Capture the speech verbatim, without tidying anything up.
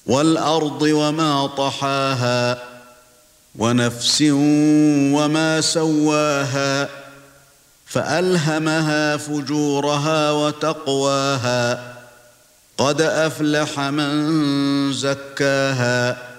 وَالْأَرْضِ وَمَا طَحَاهَا وَنَفْسٍ وَمَا سَوَّاهَا فَأَلْهَمَهَا فُجُورَهَا وَتَقْوَاهَا قَدْ أَفْلَحَ مَن زَكَّاهَا